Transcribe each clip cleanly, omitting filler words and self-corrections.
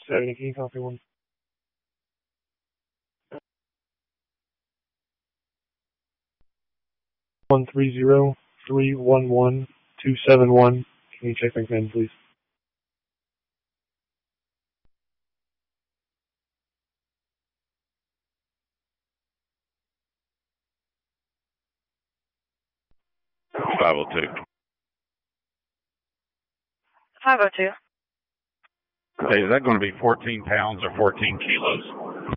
70, can you copy one? 130-311-271. Can you check my pen, please? .502. 502. Hey, is that going to be 14 pounds or 14 kilos?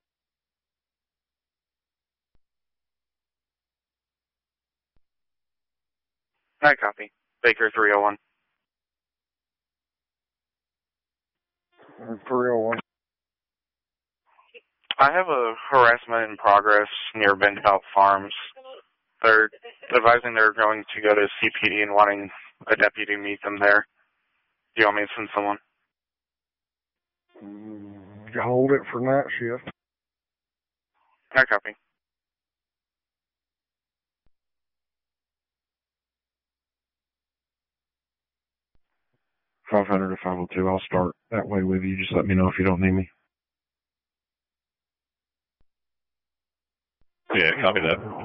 I copy. Baker 301. 301. I have a harassment in progress near Bendhout Farms. They're advising they're going to go to CPD and wanting a deputy to meet them there. Do you want me to send someone? Hold it for night shift. I copy. 500 to 502. I'll start that way with you. Just let me know if you don't need me. Yeah, copy that.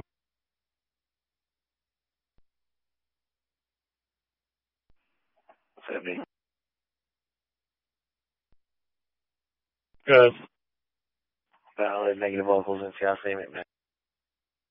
Good. Valid negative vocals and Seattle Statement